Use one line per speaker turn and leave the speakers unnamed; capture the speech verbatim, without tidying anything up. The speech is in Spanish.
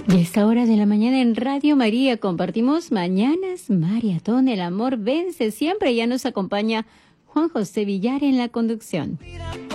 Y esta hora de la mañana en Radio María compartimos Mañanas Maratón. El amor vence siempre. Ya nos acompaña Juan José Villar en la conducción.